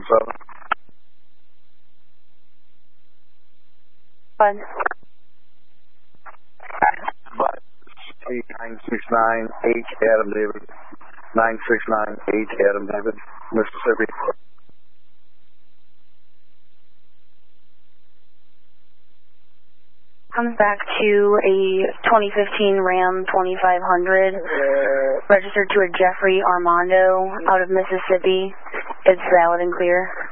917. Bud. Bud. 9698 Adam David. 9698 Adam David, Mississippi. Comes back to a 2015 Ram 2500, registered to a Jeffrey Armando out of Mississippi. It's valid and clear.